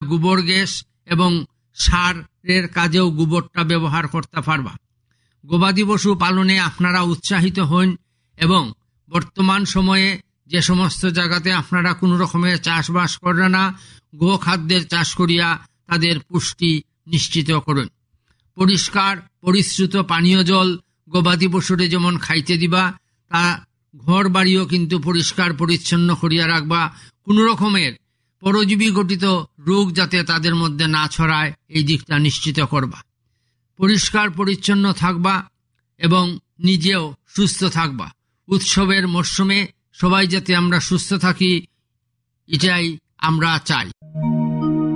গোবর গ্যাস এবং সারের কাজেও গোবরটা ব্যবহার করতে পারবা। গবাদি পশু পালনে আপনারা উৎসাহিত হন এবং বর্তমান সময়ে যে সমস্ত জায়গাতে আপনারা কোনো রকমের চাষবাস করেন না, গোখাদ্যের চাষ করিয়া তাদের পুষ্টি নিশ্চিত করুন। পরিষ্কার পরিশ্রুত পানীয় জল গবাদি পশুরে যেমন খাইতে দিবা, তা ঘর বাড়িও কিন্তু পরিষ্কার পরিচ্ছন্ন করিয়া রাখবা। কোনো রকমের পরজীবী ঘটিত রোগ যাতে তাদের মধ্যে না ছড়ায়, এই দিকটা নিশ্চিত করবা। পরিষ্কার পরিচ্ছন্ন থাকবা এবং নিজেও সুস্থ থাকবা। উৎসবের মরশুমে সবাই যাতে আমরা সুস্থ থাকি, এটাই আমরা চাই।